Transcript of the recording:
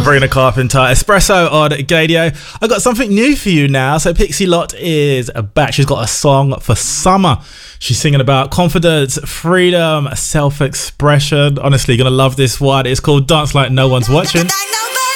Sabrina Carpenter, Espresso on Gadio. I got something new for you now. So Pixie Lott is back. She's got a song for summer. She's singing about confidence, freedom, self-expression. Honestly, gonna love this one. It's called Dance Like No One's Watching.